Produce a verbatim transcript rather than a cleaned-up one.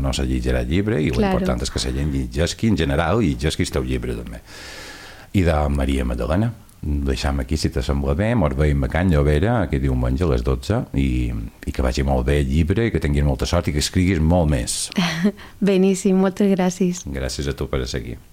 no se llegirà el llibre i l'important és que la gent llegeixi en general i llegeixi el teu llibre també. I de Maria Magdalena, deixam aquí si t'assembla bé, mos veiem a Can Llobera aquest diumenge a les dotze i, i que vagi molt bé el llibre i que tinguis molta sort i que escriguis molt més. Beníssim, moltes gràcies. Gràcies a tu per seguir.